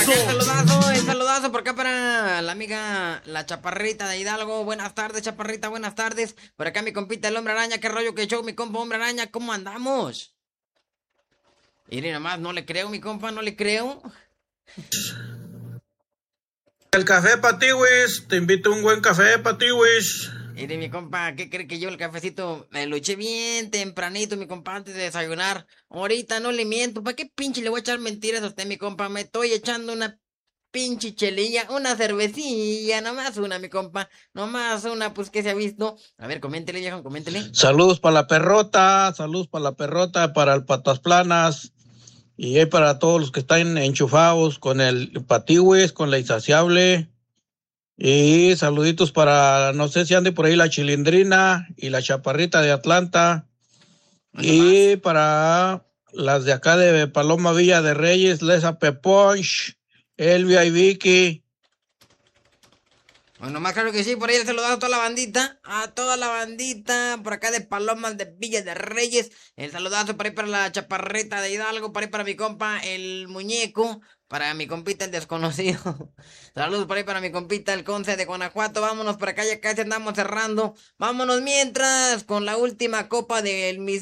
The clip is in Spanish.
El saludazo por acá para la amiga La Chaparrita de Hidalgo. Buenas tardes, Chaparrita, buenas tardes. Por acá mi compita el Hombre Araña, qué rollo, qué show, mi compa Hombre Araña, ¿cómo andamos? Mire nomás, no le creo, mi compa, no le creo. El café Patiwis, te invito a un buen café Patiwis. Mire, mi compa, ¿qué cree que yo el cafecito me lo eché bien tempranito, mi compa, antes de desayunar? Ahorita no le miento, ¿para qué pinche le voy a echar mentiras a usted, mi compa? Me estoy echando una pinche chelilla, una cervecilla, nomás una, mi compa, nomás una, pues que se ha visto. A ver, coméntele, viejo, coméntele. Saludos para la perrota, para el Patas Planas y ahí para todos los que están enchufados con el Patiwis, con la Insaciable. Y saluditos para, no sé si ande por ahí la Chilindrina y la Chaparrita de Atlanta. Y para las de acá de Paloma Villa de Reyes, Lesa Peponch, Elvia y Vicky. Bueno, más claro que sí, por ahí el saludazo a toda la bandita, por acá de Palomas de Villa de Reyes, el saludazo por ahí para la Chaparrita de Hidalgo, por ahí para mi compa el Muñeco, para mi compita el Desconocido, saludos por ahí para mi compita el Conce de Guanajuato, vámonos por acá, ya casi andamos cerrando, vámonos mientras con la última copa del